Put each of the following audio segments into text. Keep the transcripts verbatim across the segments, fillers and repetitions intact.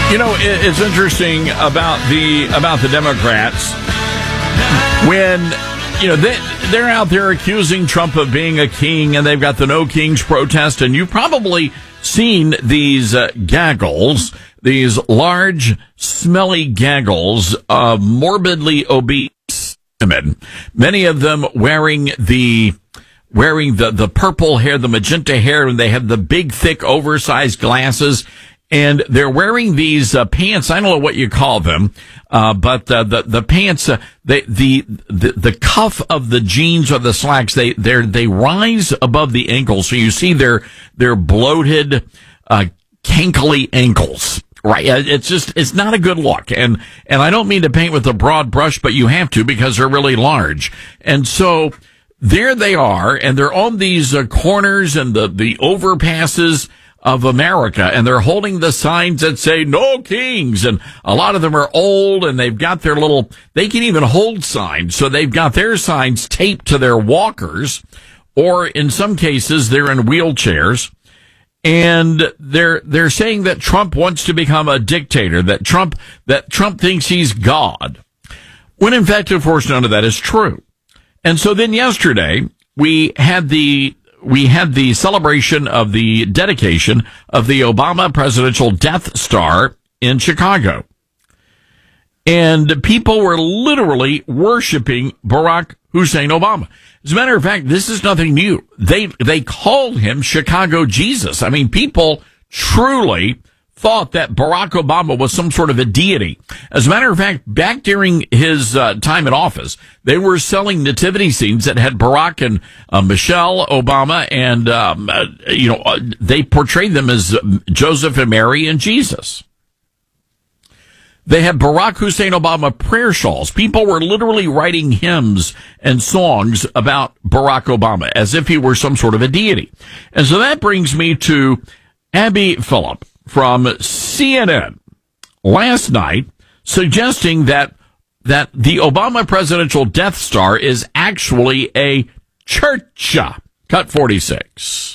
You know, it's interesting about the about the Democrats when, you know, they, they're out there accusing Trump of being a king, and they've got the No Kings protest, and you've probably seen these uh, gaggles, these large, smelly gaggles of morbidly obese women, many of them wearing the wearing the, the purple hair, the magenta hair, and they have the big, thick, oversized glasses. And they're wearing these uh, pants. I don't know what you call them, uh, but uh, the the pants, uh, they, the the the cuff of the jeans or the slacks, they they they rise above the ankles, so you see their their bloated, uh, cankly ankles. Right? It's just it's not a good look, and and I don't mean to paint with a broad brush, but you have to because they're really large, and so there they are, and they're on these uh, corners and the the overpasses of America, and they're holding the signs that say "No Kings," and a lot of them are old, and they've got their little, they can even hold signs, so they've got their signs taped to their walkers, or in some cases, they're in wheelchairs, and they're, they're saying that Trump wants to become a dictator, that Trump, that Trump thinks he's God, when in fact, of course, none of that is true. And so then yesterday, we had the We had the celebration of the dedication of the Obama Presidential Death Star in Chicago. And people were literally worshiping Barack Hussein Obama. As a matter of fact, this is nothing new. They, they called him Chicago Jesus. I mean, people truly thought that Barack Obama was some sort of a deity. As a matter of fact, back during his uh, time in office, they were selling nativity scenes that had Barack and uh, Michelle Obama, and um, uh, you know uh, they portrayed them as Joseph and Mary and Jesus. They had Barack Hussein Obama prayer shawls. People were literally writing hymns and songs about Barack Obama as if he were some sort of a deity. And so that brings me to Abby Phillip from C N N last night, suggesting that that the Obama Presidential Death Star is actually a church. Cut forty-six.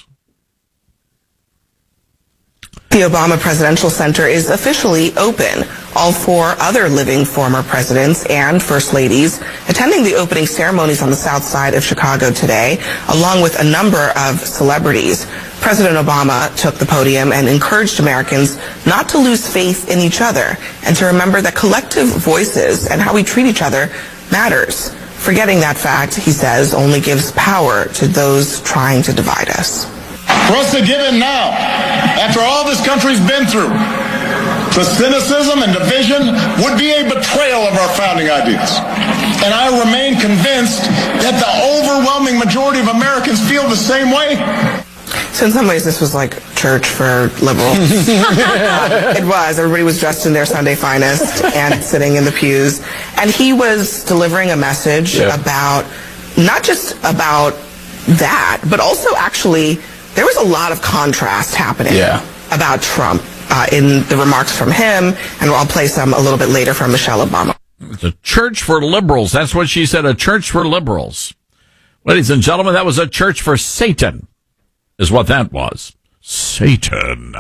The Obama Presidential Center is officially open. All four other living former presidents and first ladies attending the opening ceremonies on the south side of Chicago today, along with a number of celebrities. President Obama took the podium and encouraged Americans not to lose faith in each other and to remember that collective voices and how we treat each other matters. Forgetting that fact, he says, only gives power to those trying to divide us. For us to give in now, after all this country's been through, the cynicism and division would be a betrayal of our founding ideas. And I remain convinced that the overwhelming majority of Americans feel the same way. So in some ways, this was like church for liberals. uh, it was. Everybody was dressed in their Sunday finest and sitting in the pews. And he was delivering a message yeah. about, not just about that, but also actually, there was a lot of contrast happening yeah. about Trump uh, in the remarks from him, and I'll play some a little bit later from Michelle Obama. It's a church for liberals. That's what she said, a church for liberals. Ladies and gentlemen, that was a church for Satan, is what that was. Satan.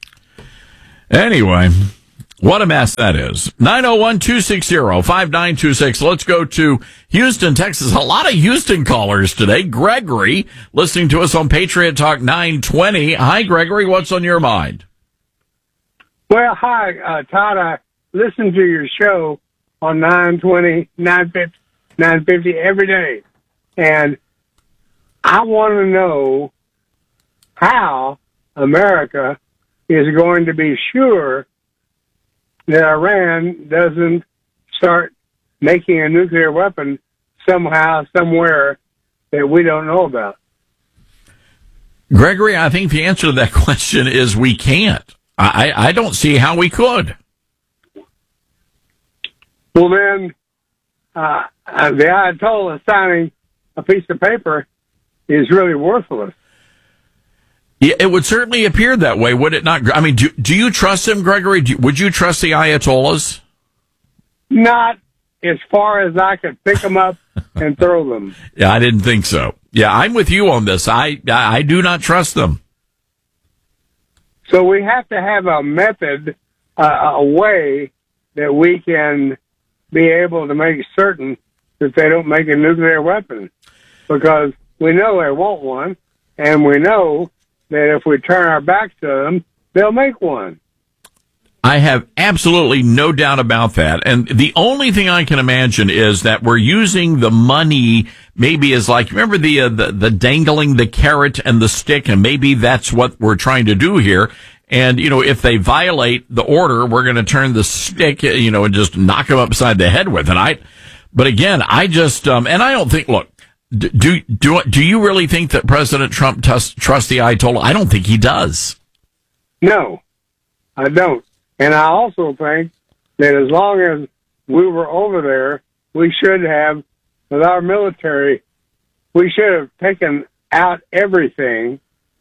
Anyway, what a mess that is. nine oh one, two six zero, five nine two six. Let's go to Houston, Texas. A lot of Houston callers today. Gregory, listening to us on Patriot Talk nine twenty. Hi, Gregory. What's on your mind? Well, hi, uh, Todd. I listen to your show on nine twenty, nine fifty, nine fifty every day. And I want to know how America is going to be sure that Iran doesn't start making a nuclear weapon somehow, somewhere that we don't know about. Gregory, I think the answer to that question is we can't. I, I don't see how we could. Well, then, uh, the Ayatollah signing a piece of paper is really worthless. Yeah, it would certainly appear that way, would it not? I mean, do, do you trust him, Gregory? Do, would you trust the Ayatollahs? Not as far as I could pick them up and throw them. Yeah, I didn't think so. Yeah, I'm with you on this. I I do not trust them. So we have to have a method a, a way that we can be able to make certain that they don't make a nuclear weapon, because we know they want one, and we know that if we turn our backs to them, they'll make one. I have absolutely no doubt about that. And the only thing I can imagine is that we're using the money maybe as like, remember the, uh, the, the dangling the carrot and the stick, and maybe that's what we're trying to do here. And, you know, if they violate the order, we're going to turn the stick, you know, and just knock them upside the head with it. I, but again, I just, um, and I don't think, look, do, do, do you really think that President Trump trusts, trusts the Ayatollah? I don't think he does. No, I don't. And I also think that as long as we were over there, we should have, with our military, we should have taken out everything.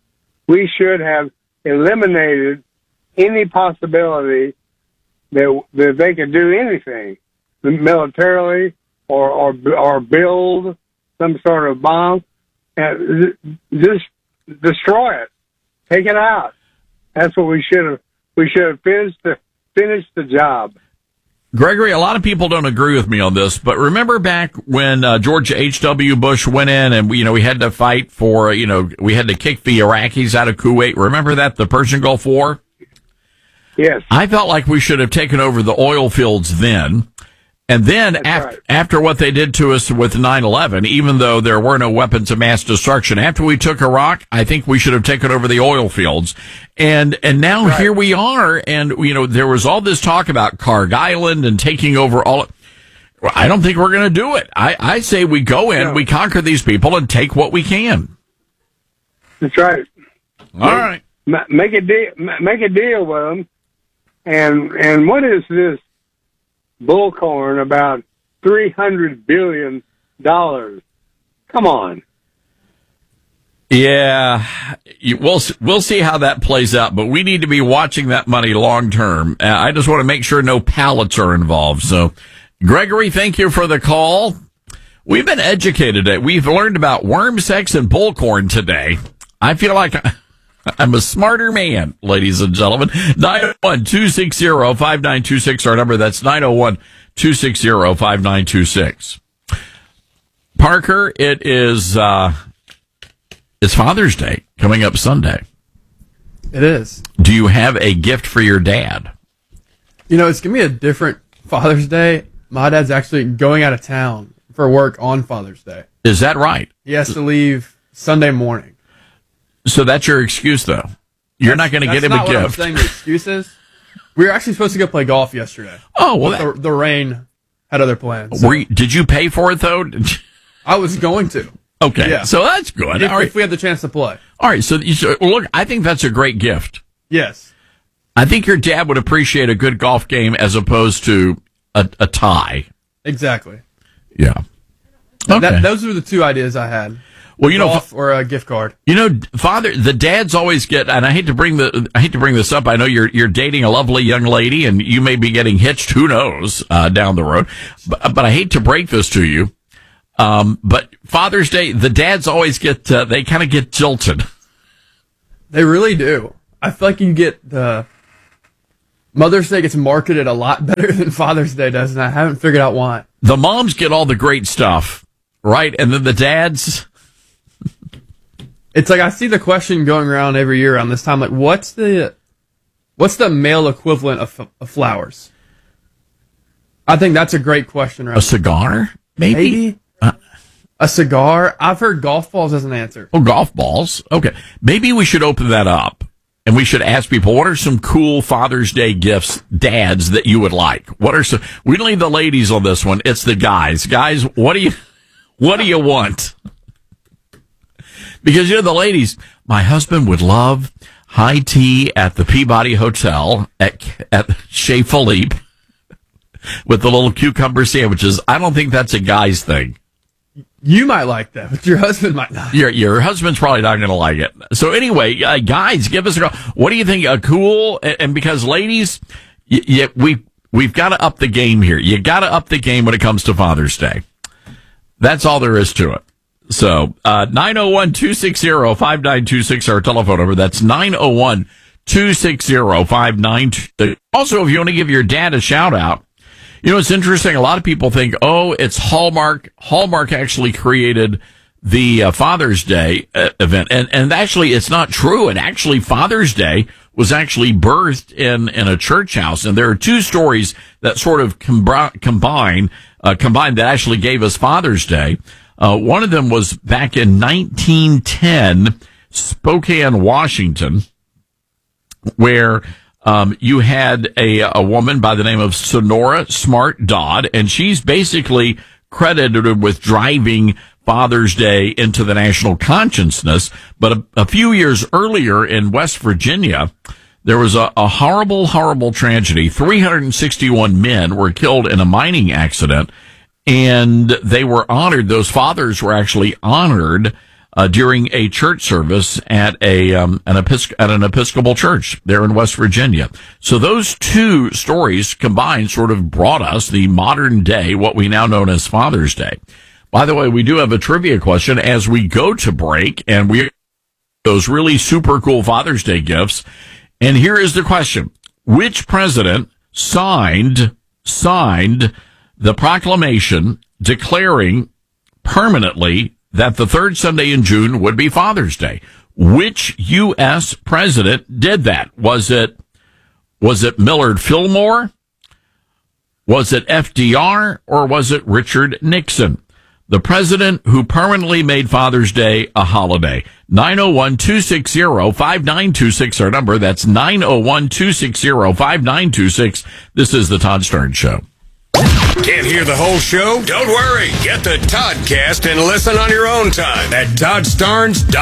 We should have eliminated any possibility that that they could do anything militarily or or, or build some sort of bomb. And just destroy it, take it out. That's what we should have. We should have finished the finished the job. Gregory, a lot of people don't agree with me on this, but remember back when uh, George H W. Bush went in and we, you know, we had to fight for, you know, we had to kick the Iraqis out of Kuwait. Remember that, the Persian Gulf War? Yes. I felt like we should have taken over the oil fields then. And then after, right. after what they did to us with nine eleven, even though there were no weapons of mass destruction, after we took Iraq, I think we should have taken over the oil fields. And, and now right. here we are. And, you know, there was all this talk about Kharg Island and taking over all. Well, I don't think we're going to do it. I, I say we go in, no. we conquer these people and take what we can. That's right. All right. Make a deal, make a deal with them. And, and what is this bullcorn about three hundred billion dollars? Come on. Yeah, we'll we'll see how that plays out, but we need to be watching that money long term. Uh, I just want to make sure no pallets are involved. So, Gregory, thank you for the call. We've been educated today. We've learned about worm sex and bullcorn today. I feel like I'm a smarter man, ladies and gentlemen. nine oh one, two six zero, five nine two six, our number. That's nine oh one, two six zero, five nine two six. Parker, it is, uh, it's Father's Day coming up Sunday. It is. Do you have a gift for your dad? You know, it's going to be a different Father's Day. My dad's actually going out of town for work on Father's Day. Is that right? He has to leave Sunday morning. So that's your excuse, though. You're that's, not going to get him not a what gift. I'm saying the excuse is. We were actually supposed to go play golf yesterday. Oh, well. But the, the rain had other plans. Were you, did you pay for it, though? I was going to. Okay. Yeah. So that's good. If, All right. if we had the chance to play. All right. So, you, so look, I think that's a great gift. Yes. I think your dad would appreciate a good golf game as opposed to a, a tie. Exactly. Yeah. Okay. That, those are the two ideas I had. Well, you golf know, or a gift card. You know, father, the dads always get, and I hate to bring the, I hate to bring this up. I know you're you're dating a lovely young lady, and you may be getting hitched. Who knows uh, down the road? But, but I hate to break this to you. Um, but Father's Day, the dads always get, uh, they kind of get jilted. They really do. I feel like you get the Mother's Day gets marketed a lot better than Father's Day does, and I haven't figured out why. The moms get all the great stuff, right? And then the dads. It's like I see the question going around every year around this time, like, what's the what's the male equivalent of, of flowers? I think that's a great question. Right A cigar, maybe? Maybe. Uh, a cigar? I've heard golf balls as an answer. Oh, golf balls. Okay. Maybe we should open that up, and we should ask people, what are some cool Father's Day gifts, dads, that you would like? What are some, we don't need the ladies on this one. It's the guys. Guys, what do you, what do you want? Because, you know, the ladies, my husband would love high tea at the Peabody Hotel at, at Chez Philippe with the little cucumber sandwiches. I don't think that's a guy's thing. You might like that, but your husband might not. Your your husband's probably not going to like it. So anyway, uh, guys, give us a call. What do you think? A cool, and, and because ladies, y- y- we, we've got to up the game here. You got to up the game when it comes to Father's Day. That's all there is to it. So, uh, nine oh one, two six zero, five nine two six, our telephone number. That's nine oh one, two six zero, five nine two six. Also, if you want to give your dad a shout out, you know, it's interesting. A lot of people think, oh, it's Hallmark. Hallmark actually created the uh, Father's Day uh, event. And, and actually, it's not true. And actually, Father's Day was actually birthed in, in a church house. And there are two stories that sort of com- combine, uh, combined that actually gave us Father's Day. Uh, one of them was back in nineteen ten, Spokane, Washington, where um, you had a, a woman by the name of Sonora Smart Dodd, and she's basically credited with driving Father's Day into the national consciousness. But a, a few years earlier in West Virginia, there was a, a horrible, horrible tragedy. three hundred sixty-one men were killed in a mining accident, and they were honored. Those fathers were actually honored uh, during a church service at a um, an Episc- at an Episcopal church there in West Virginia. So those two stories combined sort of brought us the modern day, what we now know as Father's Day. By the way, we do have a trivia question as we go to break, and we those really super cool Father's Day gifts. And here is the question: which president signed signed the proclamation declaring permanently that the third Sunday in June would be Father's Day? Which U S president did that? Was it, was it Millard Fillmore? Was it F D R? Or was it Richard Nixon? The president who permanently made Father's Day a holiday. nine oh one, two six zero, five nine two six, our number. That's nine oh one, two six zero, five nine two six. This is the Todd Stern Show. Can't hear the whole show? Don't worry. Get the Toddcast and listen on your own time at Todd Starnes dot com.